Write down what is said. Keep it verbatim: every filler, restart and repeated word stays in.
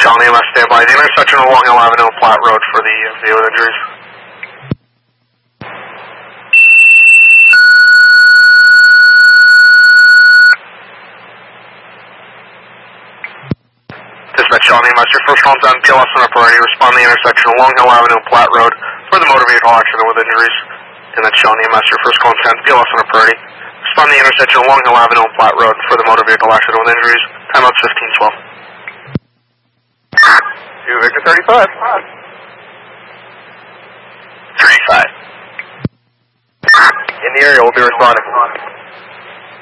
Shawnee E M S, stand by the intersection of Long Hill Avenue and Platte Road for the V A with injuries. Dispatch Shawnee E M S, your first call is on P L S and priority. Respond to the intersection of Long Hill Avenue and Platte Road for the motor vehicle accident with injuries. And that's Shawnee E M S, your first call is on P L S and priority. Respond to the intersection of Long Hill Avenue and Platte Road for the motor vehicle accident with injuries. Timeout fifteen twelve. To Victor thirty-five. thirty-five. In the area, we'll be responding.